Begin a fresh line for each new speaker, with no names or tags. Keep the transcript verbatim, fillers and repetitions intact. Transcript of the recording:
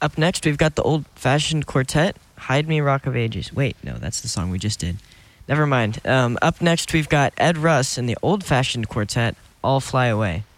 Up next, we've got the Old-Fashioned Quartet, Hide Me, Rock of Ages. Wait, no, that's the song we just did. Never mind. Um, up next, we've got Ed Russ and the Old-Fashioned Quartet, All Fly Away.